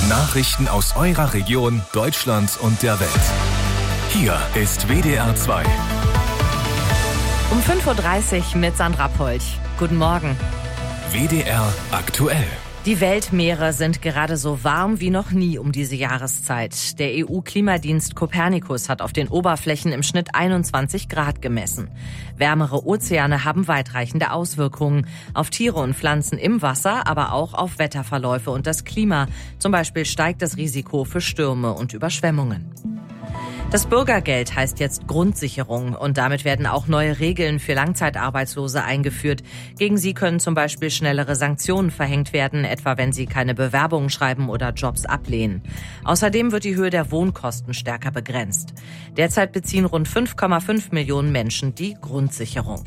Nachrichten aus eurer Region, Deutschland und der Welt. Hier ist WDR 2. Um 5.30 Uhr mit Sandra Polch. Guten Morgen. WDR aktuell. Die Weltmeere sind gerade so warm wie noch nie um diese Jahreszeit. Der EU-Klimadienst Copernicus hat auf den Oberflächen im Schnitt 21 Grad gemessen. Wärmere Ozeane haben weitreichende Auswirkungen auf Tiere und Pflanzen im Wasser, aber auch auf Wetterverläufe und das Klima. Zum Beispiel steigt das Risiko für Stürme und Überschwemmungen. Das Bürgergeld heißt jetzt Grundsicherung und damit werden auch neue Regeln für Langzeitarbeitslose eingeführt. Gegen sie können zum Beispiel schnellere Sanktionen verhängt werden, etwa wenn sie keine Bewerbungen schreiben oder Jobs ablehnen. Außerdem wird die Höhe der Wohnkosten stärker begrenzt. Derzeit beziehen rund 5,5 Millionen Menschen die Grundsicherung.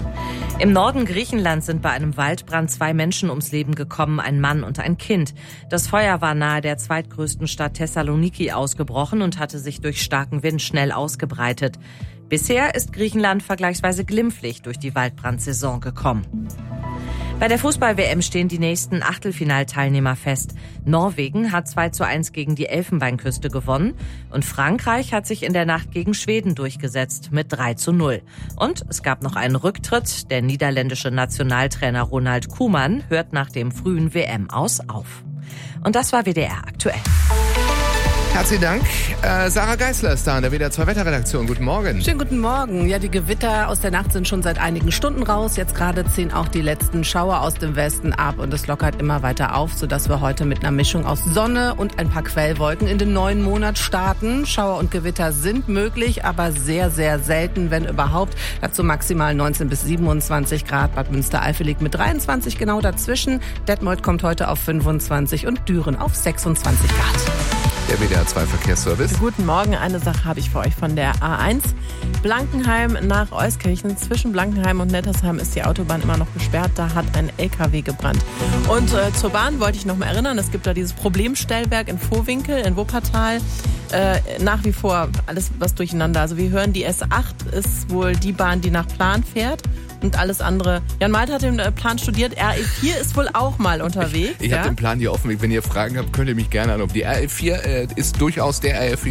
Im Norden Griechenlands sind bei einem Waldbrand 2 Menschen ums Leben gekommen, ein Mann und ein Kind. Das Feuer war nahe der zweitgrößten Stadt Thessaloniki ausgebrochen und hatte sich durch starken Wind schnell ausgebreitet. Bisher ist Griechenland vergleichsweise glimpflich durch die Waldbrandsaison gekommen. Bei der Fußball-WM stehen die nächsten Achtelfinalteilnehmer fest. Norwegen hat 2:1 gegen die Elfenbeinküste gewonnen und Frankreich hat sich in der Nacht gegen Schweden durchgesetzt mit 3:0. Und es gab noch einen Rücktritt. Der niederländische Nationaltrainer Ronald Koeman hört nach dem frühen WM-Aus auf. Und das war WDR aktuell. Herzlichen Dank. Sarah Geisler ist da in der WDR 2 Wetterredaktion. Guten Morgen. Schönen guten Morgen. Ja, die Gewitter aus der Nacht sind schon seit einigen Stunden raus. Jetzt gerade ziehen auch die letzten Schauer aus dem Westen ab und es lockert immer weiter auf, sodass wir heute mit einer Mischung aus Sonne und ein paar Quellwolken in den neuen Monat starten. Schauer und Gewitter sind möglich, aber sehr, sehr selten, wenn überhaupt. Dazu maximal 19 bis 27 Grad. Bad Münstereifel liegt mit 23 genau dazwischen. Detmold kommt heute auf 25 und Düren auf 26 Grad. Der WDR 2 Verkehrsservice. Guten Morgen, eine Sache habe ich für euch von der A1. Blankenheim nach Euskirchen. Zwischen Blankenheim und Nettersheim ist die Autobahn immer noch gesperrt. Da hat ein LKW gebrannt. Und zur Bahn wollte ich noch mal erinnern, es gibt da dieses Problemstellwerk in Vohwinkel, in Wuppertal. Nach wie vor alles was durcheinander. Also wir hören, die S8 ist wohl die Bahn, die nach Plan fährt. Und alles andere. Jan Malte hat den Plan studiert. RE4 ist wohl auch mal unterwegs. Ich habe den Plan hier offen. Wenn ihr Fragen habt, könnt ihr mich gerne anrufen. Die RE4 ist durchaus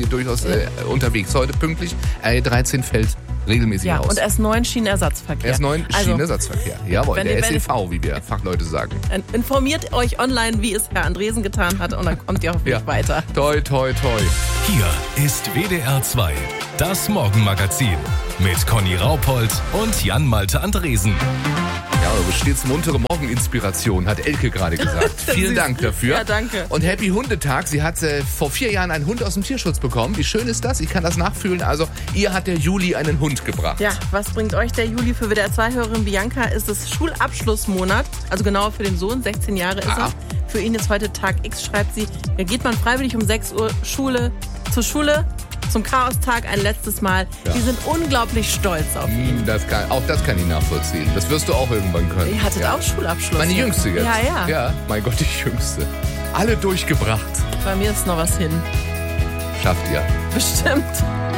unterwegs. Heute pünktlich. RE13 fällt regelmäßig aus. Und S9 Schienenersatzverkehr. S9 Schienenersatzverkehr. Jawohl, der SEV, wie wir Fachleute sagen. Informiert euch online, wie es Herr Andresen getan hat und dann kommt ihr hoffentlich weiter. Toi, toi, toi. Hier ist WDR 2, das Morgenmagazin mit Conny Raupold und Jan Malte Andresen. Ja, aber stets muntere Morgeninspiration, hat Elke gerade gesagt. Vielen Dank dafür. Ja, danke. Und Happy Hundetag. Sie hat vor 4 Jahren einen Hund aus dem Tierschutz bekommen. Wie schön ist das? Ich kann das nachfühlen. Also, ihr hat der Juli einen Hund gebracht. Ja, was bringt euch der Juli? Für WDR 2-Hörerin Bianca ist es Schulabschlussmonat. Also genauer für den Sohn, 16 Jahre ist er. Für ihn ist heute Tag X, schreibt sie. Da geht man freiwillig um 6 Uhr zur Schule. Zum Chaostag ein letztes Mal. Ja. Die sind unglaublich stolz auf ihn. Das kann ich nachvollziehen. Das wirst du auch irgendwann können. Ihr hattet auch Schulabschluss. Meine Jüngste jetzt. Ja. Ja, mein Gott, die Jüngste. Alle durchgebracht. Bei mir ist noch was hin. Schafft ihr. Bestimmt.